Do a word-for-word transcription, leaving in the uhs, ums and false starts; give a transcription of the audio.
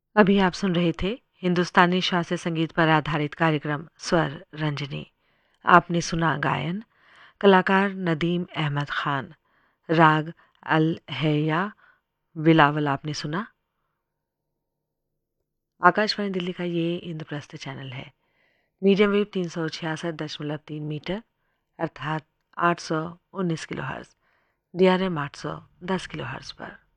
अभी आप सुन रहे थे हिंदुस्तानी शास्त्रीय संगीत पर आधारित कार्यक्रम स्वर रंजनी। आपने सुना गायन कलाकार नदीम अहमद खान, राग अल हैया बिलावल आपने सुना। आकाशवाणी दिल्ली का ये इंद्रप्रस्थ चैनल है। मीडियम वेव तीन सौ छियासठ दशमलव तीन मीटर अर्थात आठ सौ उन्नीस kilo hertz, D R M आठ सौ दस किलो हर्ट्ज पर।